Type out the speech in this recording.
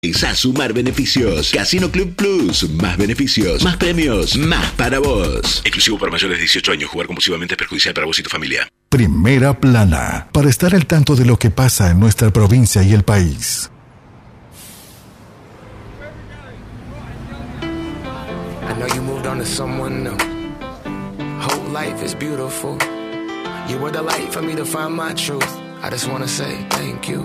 A sumar beneficios. Casino Club Plus. Más beneficios. Más premios. Más para vos. Exclusivo para mayores de 18 años. Jugar compulsivamente es perjudicial para vos y tu familia. Primera Plana. Para estar al tanto de lo que pasa en nuestra provincia y el país. I know you moved on to someone new. Whole life is beautiful. You were the light for me to find my truth. I just wanna say thank you.